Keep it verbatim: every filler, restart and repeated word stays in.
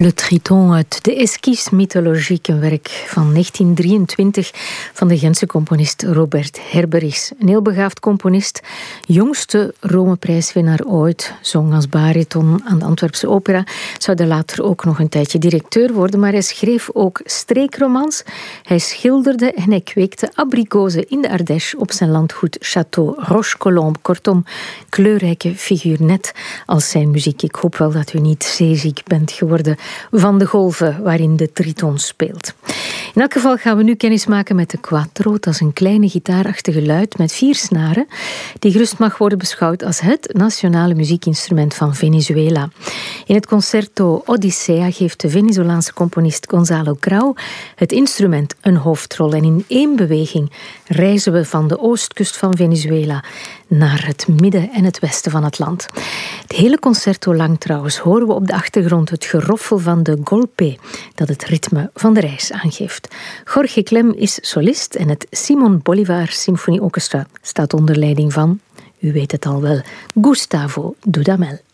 Le Triton uit de Esquisse mythologique, een werk van negentien drieëntwintig van de Gentse componist Robert Herberichs. Een heel begaafd componist, jongste Rome-prijswinnaar ooit, zong als bariton aan de Antwerpse opera, zou er later ook nog een tijdje directeur worden, maar hij schreef ook streekromans, hij schilderde en hij kweekte abrikozen in de Ardèche op zijn landgoed Château Rochecolombe. Kortom, kleurrijke figuur, net als zijn muziek. Ik hoop wel dat u niet zeeziek bent geworden van de golven waarin de Triton speelt. In elk geval gaan we nu kennis maken met de quattro. Dat is een kleine gitaarachtige luid met vier snaren, die gerust mag worden beschouwd als het nationale muziekinstrument van Venezuela. In het concerto Odyssea geeft de Venezolaanse componist Gonzalo Grau het instrument een hoofdrol. En in één beweging reizen we van de oostkust van Venezuela naar het midden en het westen van het land. Het hele concerto lang trouwens horen we op de achtergrond het geroffel van de golpe, dat het ritme van de reis aangeeft. Jorge Clem is solist en het Simon Bolivar Symfonieorchestra staat onder leiding van, u weet het al wel, Gustavo Dudamel.